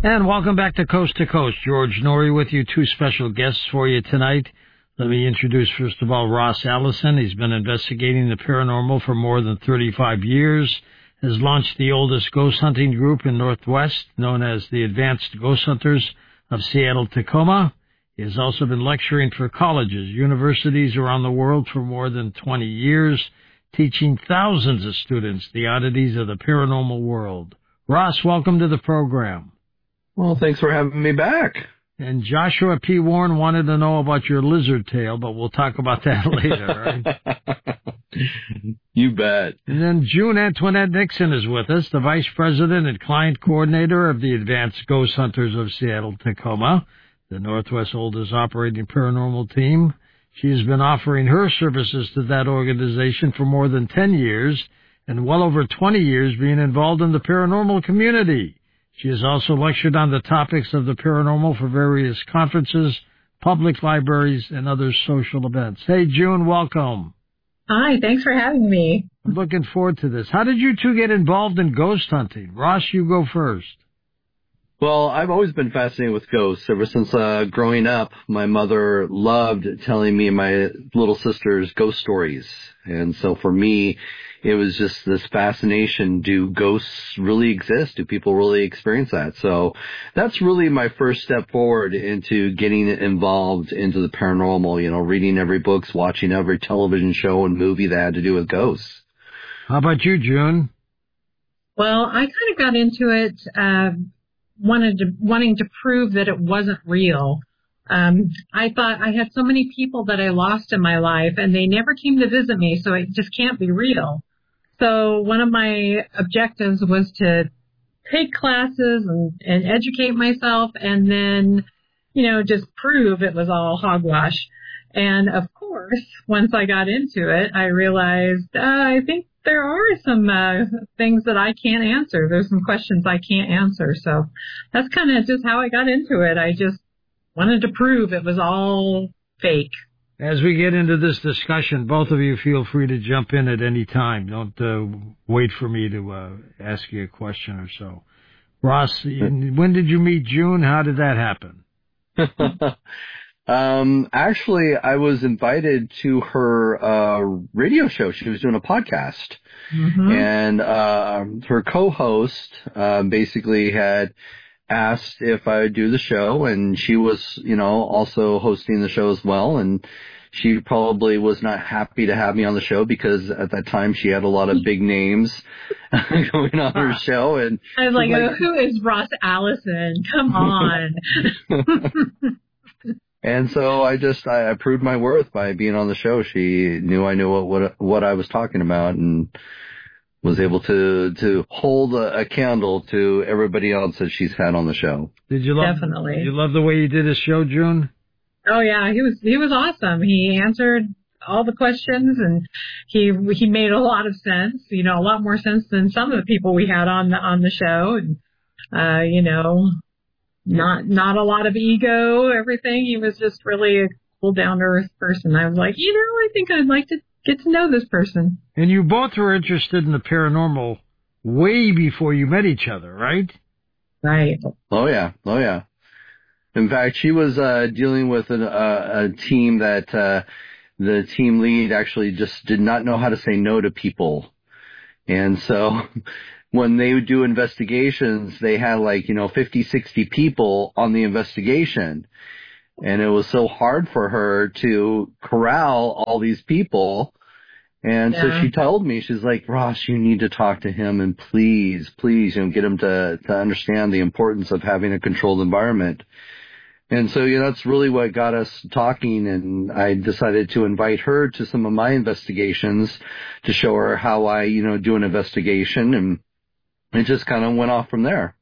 And welcome back to Coast. George Noory with you. Two special guests for you tonight. Let me introduce, first of all, Ross Allison. He's been investigating the paranormal for more than 35 years, has launched the oldest ghost hunting group in Northwest, known as the Advanced Ghost Hunters of Seattle-Tacoma. He has also been lecturing for colleges, universities around the world for more than 20 years, teaching thousands of students the oddities of the paranormal world. Ross, welcome to the program. Well, thanks for having me back. And Joshua P. Warren wanted to know about your lizard tail, but we'll talk about that later, right? You bet. And then June Antoinette Nixon is with us, the Vice President and Client Coordinator of the Advanced Ghost Hunters of Seattle-Tacoma, the Northwest oldest operating paranormal team. She has been offering her services to that organization for more than 10 years and well over 20 years being involved in the paranormal community. She has also lectured on the topics of the paranormal for various conferences, public libraries, and other social events. Hey, June, welcome. Hi, thanks for having me. I'm looking forward to this. How did you two get involved in ghost hunting? Ross, you go first. Well, I've always been fascinated with ghosts. Ever since growing up, my mother loved telling me and my little sister's ghost stories. And so for me, it was just this fascination. Do ghosts really exist? Do people really experience that? So that's really my first step forward into getting involved into the paranormal, reading every book, watching every television show and movie that had to do with ghosts. How about you, June? Well, I kind of got into it wanting to prove that it wasn't real. I thought I had so many people that I lost in my life, and they never came to visit me, so it just can't be real. So one of my objectives was to take classes and educate myself and then, just prove it was all hogwash. And of course, once I got into it, I realized I think there are some things that I can't answer. There's some questions I can't answer. So that's kind of just how I got into it. I just wanted to prove it was all fake. As we get into this discussion, both of you feel free to jump in at any time. Don't wait for me to ask you a question or so. Ross, when did you meet June? How did that happen? Actually, I was invited to her radio show. She was doing a podcast. Mm-hmm. And her co-host basically had asked if I would do the show, and she was, also hosting the show as well, and she probably was not happy to have me on the show because at that time she had a lot of big names going on her show. And I was like, who is Ross Allison? Come on. And so I proved my worth by being on the show. She knew I knew what I was talking about, and was able to hold a candle to everybody else that she's had on the show. Definitely. Did you love the way you did his show, June? Oh yeah, he was awesome. He answered all the questions, and he made a lot of sense. A lot more sense than some of the people we had on the show. And not a lot of ego, everything. He was just really a cool, down to earth person. I was like, I think I'd like to get to know this person. And you both were interested in the paranormal way before you met each other, right? Right. Oh yeah. In fact, she was dealing with a team that the team lead actually just did not know how to say no to people. And so when they would do investigations, they had 50, 60 people on the investigation. And it was so hard for her to corral all these people. And so she told me, she's like, Ross, you need to talk to him, and please, get him to understand the importance of having a controlled environment. And so, that's really what got us talking, and I decided to invite her to some of my investigations to show her how I, do an investigation, and it just kind of went off from there.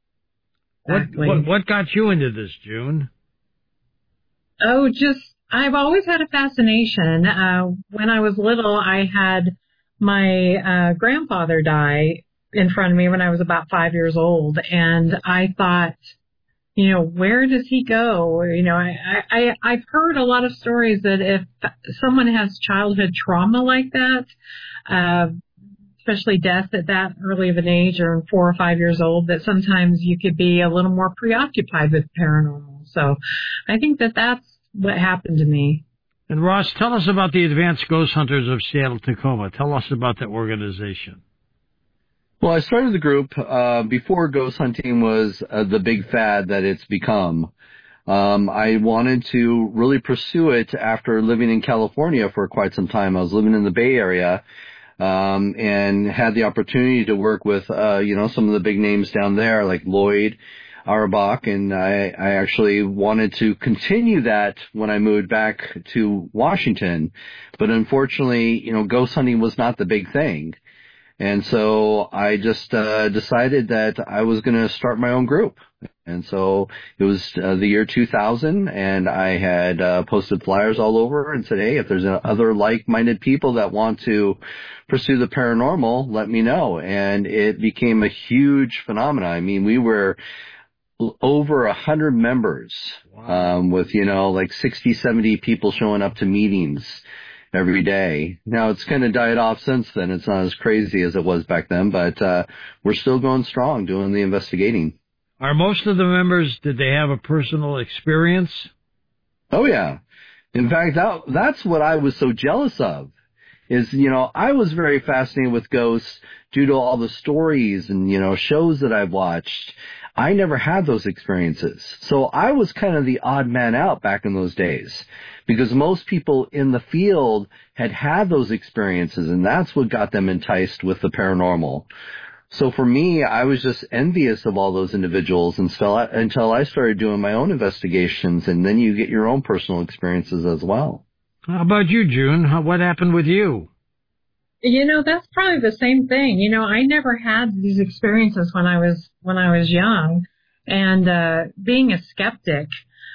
What got you into this, June? Oh, I've always had a fascination. When I was little, I had my grandfather die in front of me when I was about 5 years old, and I thought, where does he go? I've heard a lot of stories that if someone has childhood trauma like that, especially death at that early of an age or 4 or 5 years old, that sometimes you could be a little more preoccupied with paranormal. So I think that that's what happened to me. And Ross, tell us about the Advanced Ghost Hunters of Seattle-Tacoma. Tell us about that organization. Well, I started the group before ghost hunting was the big fad that it's become. I wanted to really pursue it after living in California for quite some time. I was living in the Bay Area, and had the opportunity to work with, some of the big names down there like Lloyd Auerbach, and I actually wanted to continue that when I moved back to Washington. But unfortunately, ghost hunting was not the big thing. And so I just decided that I was going to start my own group. And so it was the year 2000, and I had posted flyers all over and said, hey, if there's other like-minded people that want to pursue the paranormal, let me know. And it became a huge phenomenon. I mean, we were over 100 members. Wow. With, like 60, 70 people showing up to meetings every day. Now it's kind of died off since then. It's not as crazy as it was back then, but we're still going strong doing the investigating. Are most of the members, did they have a personal experience? Oh, yeah. In fact, that's what I was so jealous of is, I was very fascinated with ghosts due to all the stories and, shows that I've watched. I never had those experiences. So I was kind of the odd man out back in those days because most people in the field had those experiences, and that's what got them enticed with the paranormal. So for me, I was just envious of all those individuals until I started doing my own investigations, and then you get your own personal experiences as well. How about you, June? What happened with you? That's probably the same thing. I never had these experiences when I was young, and being a skeptic,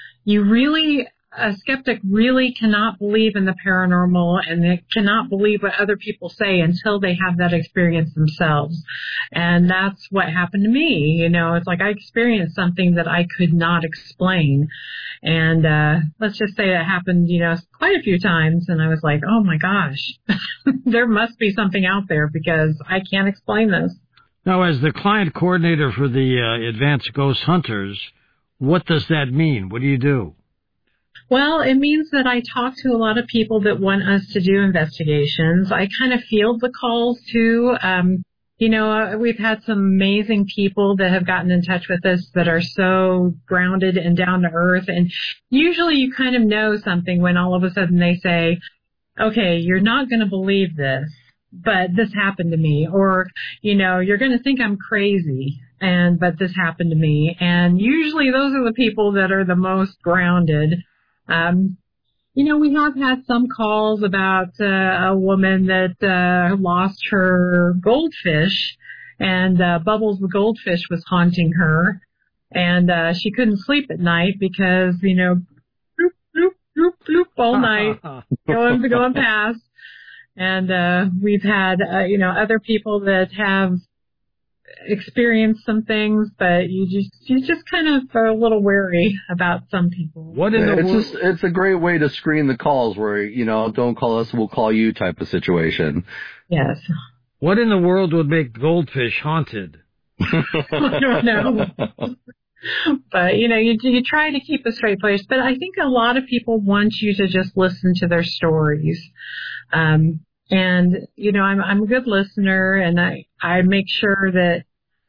a skeptic really cannot believe in the paranormal, and they cannot believe what other people say until they have that experience themselves. And that's what happened to me. It's like I experienced something that I could not explain. And let's just say it happened, quite a few times. And I was like, oh, my gosh, there must be something out there because I can't explain this. Now, as the client coordinator for the Advanced Ghost Hunters, what does that mean? What do you do? Well, it means that I talk to a lot of people that want us to do investigations. I kind of field the calls, too. We've had some amazing people that have gotten in touch with us that are so grounded and down to earth. And usually you kind of know something when all of a sudden they say, okay, you're not going to believe this, but this happened to me. Or, you're going to think I'm crazy, but this happened to me. And usually those are the people that are the most grounded. We have had some calls about a woman that lost her goldfish, and Bubbles the goldfish was haunting her, and she couldn't sleep at night because, bloop, bloop, bloop, bloop all night, going past. And we've had, other people that have experienced some things, but you just kind of are a little wary about some people. It's a great way to screen the calls where, don't call us, we'll call you type of situation. Yes. What in the world would make goldfish haunted? I don't know. But, you try to keep a straight face. But I think a lot of people want you to just listen to their stories. And, I'm a good listener, and I make sure that,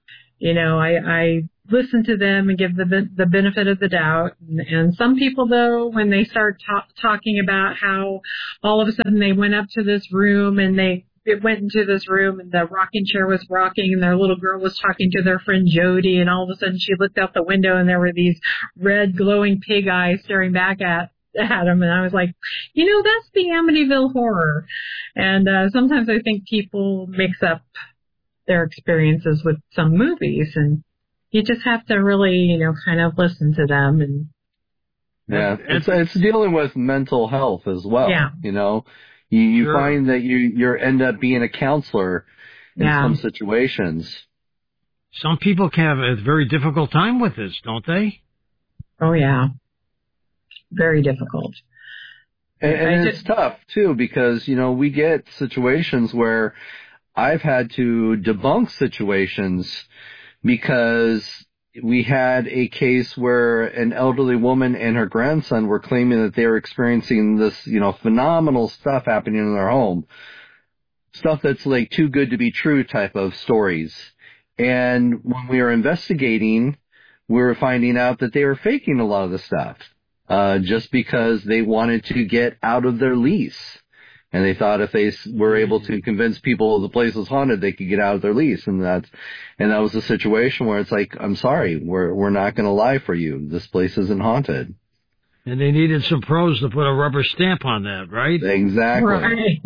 I listen to them and give the benefit of the doubt. And some people, though, when they start talking about how all of a sudden they went up to this room and they went into this room and the rocking chair was rocking and their little girl was talking to their friend Jody, and all of a sudden she looked out the window and there were these red glowing pig eyes staring back at them, and I was like, that's the Amityville Horror. And sometimes I think people mix up their experiences with some movies, and you just have to really, kind of listen to them. And yeah, it's dealing with mental health as well. Yeah. You sure. Find that you end up being a counselor in some situations. Some people can have a very difficult time with this, don't they? Oh, yeah. Very difficult. And it's tough, too, because, we get situations where I've had to debunk situations because we had a case where an elderly woman and her grandson were claiming that they were experiencing this, phenomenal stuff happening in their home. Stuff that's like too good to be true type of stories. And when we were investigating, we were finding out that they were faking a lot of the stuff, just because they wanted to get out of their lease. And they thought if they were able to convince people the place was haunted, they could get out of their lease. And that was a situation where it's like, I'm sorry, we're not going to lie for you. This place isn't haunted. And they needed some pros to put a rubber stamp on that, right? Exactly. Right.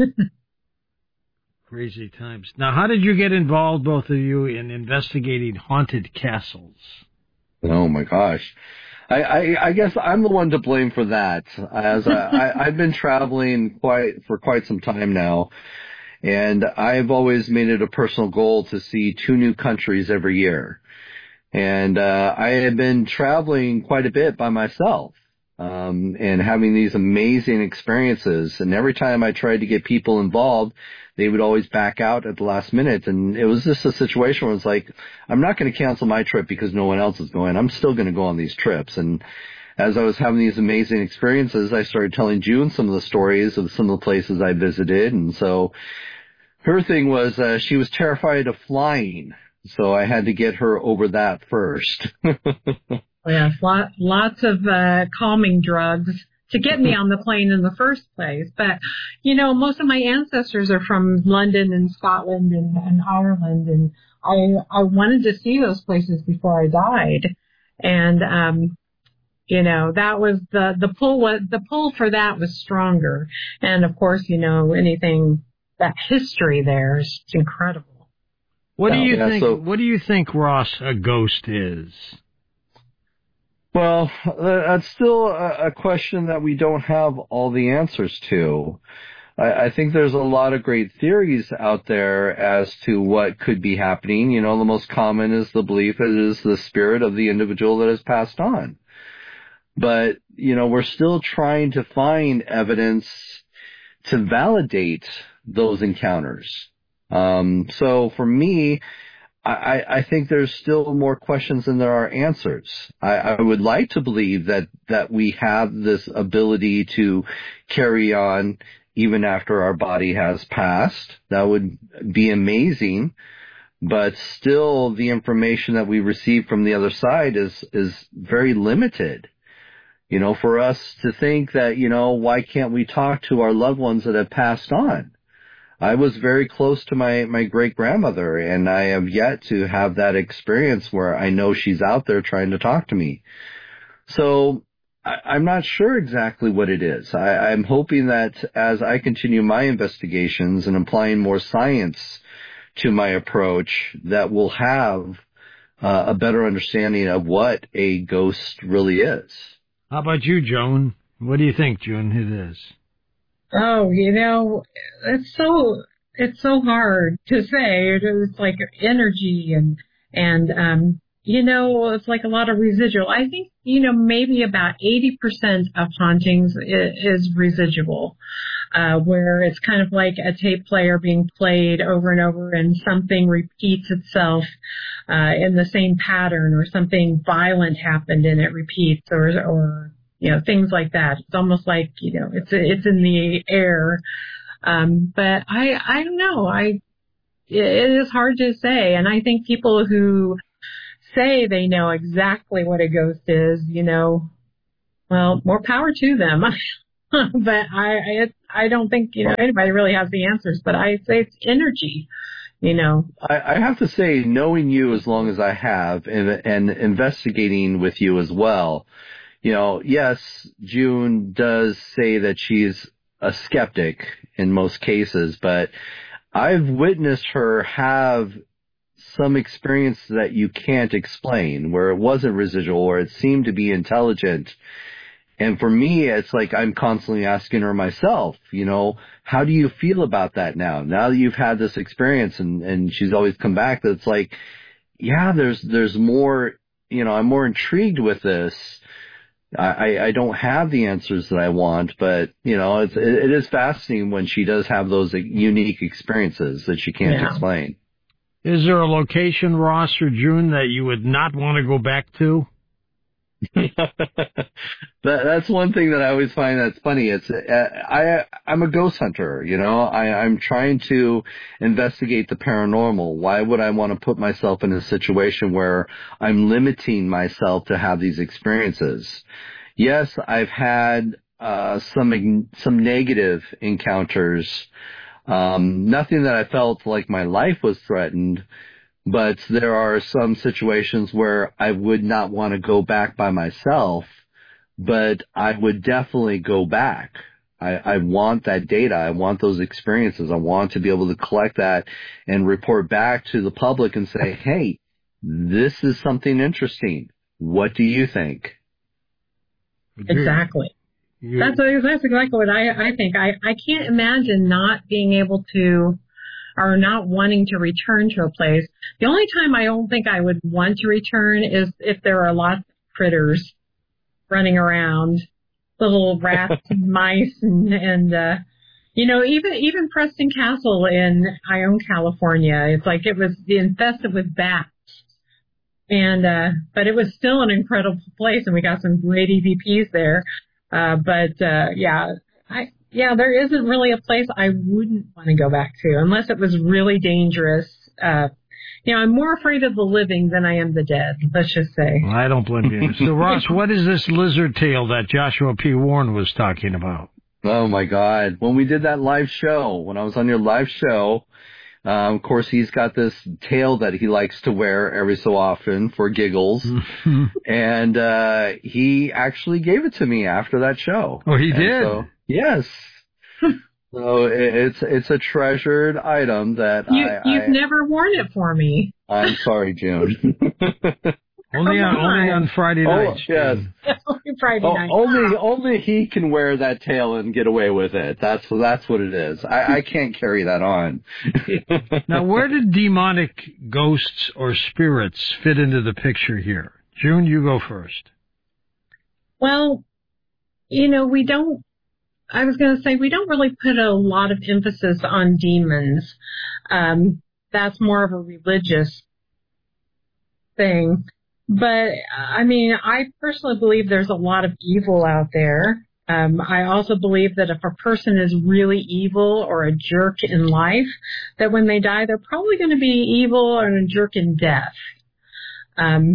Crazy times. Now, how did you get involved, both of you, in investigating haunted castles? Oh my gosh. I guess I'm the one to blame for that, as I've been traveling for quite some time now, and I've always made it a personal goal to see 2 new countries every year. And I have been traveling quite a bit by myself, and having these amazing experiences. And every time I tried to get people involved, they would always back out at the last minute. And it was just a situation where it's like, I'm not going to cancel my trip because no one else is going. I'm still going to go on these trips. And as I was having these amazing experiences, I started telling June some of the stories of some of the places I visited. And so her thing was, she was terrified of flying. So I had to get her over that first. Yes, lots of calming drugs to get me on the plane in the first place. But, most of my ancestors are from London and Scotland and Ireland, and I wanted to see those places before I died. And, that was the pull for that was stronger. And of course, anything, that history there is incredible. What do you think, Ross, a ghost is? Well, that's still a question that we don't have all the answers to. I think there's a lot of great theories out there as to what could be happening. The most common is the belief that it is the spirit of the individual that has passed on. But, we're still trying to find evidence to validate those encounters. So for me, I think there's still more questions than there are answers. I would like to believe that we have this ability to carry on even after our body has passed. That would be amazing. But still, the information that we receive from the other side is very limited. For us to think that, why can't we talk to our loved ones that have passed on? I was very close to my great-grandmother, and I have yet to have that experience where I know she's out there trying to talk to me. So I'm not sure exactly what it is. I'm hoping that as I continue my investigations and applying more science to my approach, that we'll have a better understanding of what a ghost really is. How about you, Joan? What do you think, June, it is? Oh, it's so hard to say. It's like energy and it's like a lot of residual. I think, maybe about 80% of hauntings is residual, where it's kind of like a tape player being played over and over and something repeats itself, in the same pattern, or something violent happened and it repeats, or things like that. It's almost like, it's in the air. But I don't know. It is hard to say. And I think people who say they know exactly what a ghost is, well, more power to them. But I don't think, anybody really has the answers, but I say it's energy. I have to say, knowing you as long as I have and investigating with you as well, yes, June does say that she's a skeptic in most cases, but I've witnessed her have some experience that you can't explain, where it wasn't residual, or it seemed to be intelligent. And for me, it's like I'm constantly asking her myself, how do you feel about that now? Now that you've had this experience, and she's always come back, that it's like, yeah, there's more, I'm more intrigued with this. I don't have the answers that I want, but it is fascinating when she does have those unique experiences that she can't explain. Is there a location, Ross or June, that you would not want to go back to? That's one thing that I always find that's funny. I'm a ghost hunter, I'm trying to investigate the paranormal. Why would I want to put myself in a situation where I'm limiting myself to have these experiences? Yes, I've had some negative encounters. Nothing that I felt like my life was threatened. But there are some situations where I would not want to go back by myself, but I would definitely go back. I want that data. I want those experiences. I want to be able to collect that and report back to the public and say, hey, this is something interesting. What do you think? Exactly. That's exactly what I think. I can't imagine not being able to, or not wanting to return to a place. The only time I don't think I would want to return is if there are lots of critters running around, little rats and mice and even Preston Castle in Ione, California. It's like it was infested with bats. But it was still an incredible place, and we got some great EVPs there. There isn't really a place I wouldn't want to go back to unless it was really dangerous. I'm more afraid of the living than I am the dead, let's just say. Well, I don't blame you. So, Ross, what is this lizard tail that Joshua P. Warren was talking about? Oh, my God. When we did that live show, when I was on your live show, of course, he's got this tail that he likes to wear every so often for giggles. And he actually gave it to me after that show. Oh, he did? So, yes. So it's a treasured item that you've never worn it for me. I'm sorry, June. Only on Friday night. Oh, yes. Only Friday night. Only he can wear that tail and get away with it. That's what it is. I can't carry that on. Now, where did demonic ghosts or spirits fit into the picture here? June, you go first. Well, we don't really put a lot of emphasis on demons. That's more of a religious thing. But, I personally believe there's a lot of evil out there. I also believe that if a person is really evil or a jerk in life, that when they die, they're probably going to be evil or a jerk in death. I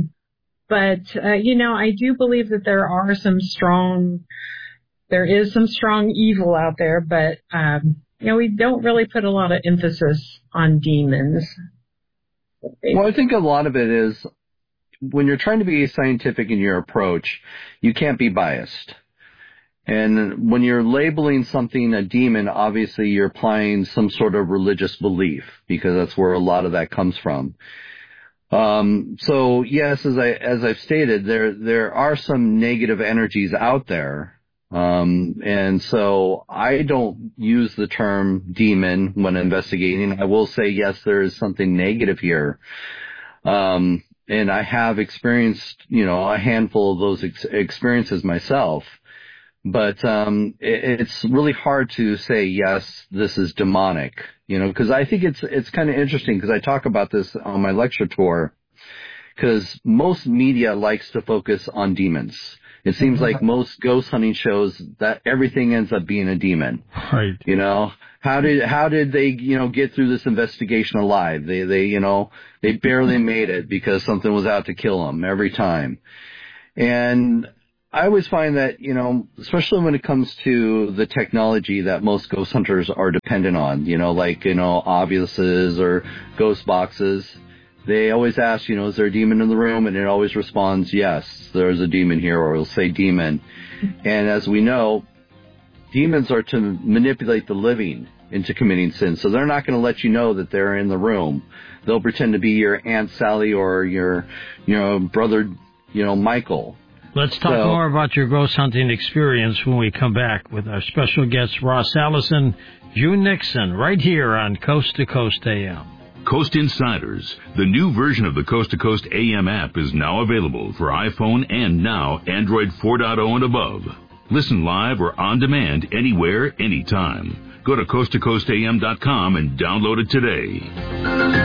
do believe that there is some strong evil out there, but, we don't really put a lot of emphasis on demons. Well, I think a lot of it is, when you're trying to be scientific in your approach, you can't be biased. And when you're labeling something a demon, obviously you're applying some sort of religious belief, because that's where a lot of that comes from. So yes, as I've stated, there are some negative energies out there. And so I don't use the term demon when investigating. I will say, yes, there is something negative here. And I have experienced, a handful of those experiences myself. But it's really hard to say, yes, this is demonic, because I think it's kind of interesting, because I talk about this on my lecture tour, because most media likes to focus on demons. It seems like most ghost hunting shows that everything ends up being a demon. Right. How did they, get through this investigation alive? They barely made it because something was out to kill them every time. And I always find that, especially when it comes to the technology that most ghost hunters are dependent on, Oviluses or ghost boxes, they always ask, is there a demon in the room? And it always responds, yes, there's a demon here, or it'll say demon. And as we know, demons are to manipulate the living into committing sin. So they're not going to let you know that they're in the room. They'll pretend to be your Aunt Sally or your, brother, Michael. Let's talk more about your ghost hunting experience when we come back with our special guests, Ross Allison, June Nixon, right here on Coast to Coast AM. Coast Insiders. The new version of the Coast to Coast AM app is now available for iPhone and now Android 4.0 and above. Listen live or on demand anywhere, anytime. Go to coasttocoastam.com and download it today.